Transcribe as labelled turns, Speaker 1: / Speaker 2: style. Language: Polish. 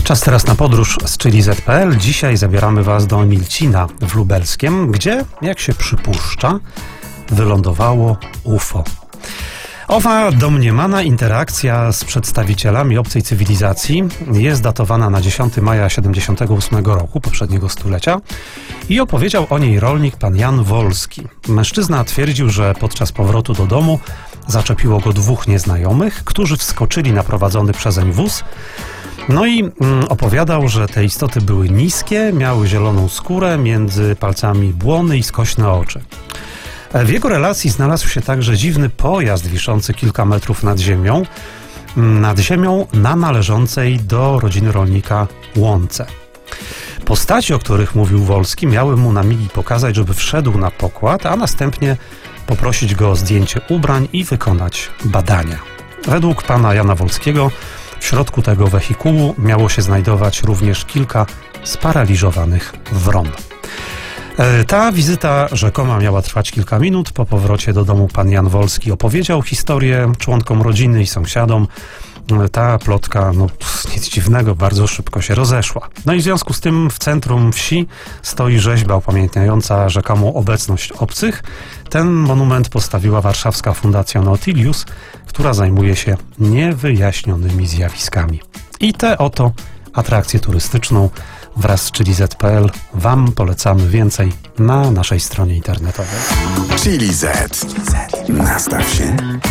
Speaker 1: Czas teraz na podróż z chiliz.pl. Dzisiaj zabieramy Was do Milcina w Lubelskiem, gdzie, jak się przypuszcza, wylądowało UFO. Owa domniemana interakcja z przedstawicielami obcej cywilizacji jest datowana na 10 maja 78 roku, poprzedniego stulecia, i opowiedział o niej rolnik pan Jan Wolski. Mężczyzna twierdził, że podczas powrotu do domu zaczepiło go dwóch nieznajomych, którzy wskoczyli na prowadzony przezeń wóz. No i opowiadał, że te istoty były niskie, miały zieloną skórę, między palcami błony i skośne oczy. W jego relacji znalazł się także dziwny pojazd wiszący kilka metrów nad ziemią na należącej do rodziny rolnika łące. Postaci, o których mówił Wolski, miały mu na migi pokazać, żeby wszedł na pokład, a następnie poprosić go o zdjęcie ubrań i wykonać badania. Według pana Jana Wolskiego w środku tego wehikułu miało się znajdować również kilka sparaliżowanych wron. Ta wizyta rzekoma miała trwać kilka minut. Po powrocie do domu pan Jan Wolski opowiedział historię członkom rodziny i sąsiadom. Ta plotka, nic dziwnego, bardzo szybko się rozeszła. No i w związku z tym w centrum wsi stoi rzeźba upamiętniająca rzekomą obecność obcych. Ten monument postawiła warszawska Fundacja Nautilius, która zajmuje się niewyjaśnionymi zjawiskami. I tę oto atrakcję turystyczną wraz z chiliz.pl Wam polecamy więcej na naszej stronie internetowej.
Speaker 2: Chiliz. Nastaw się.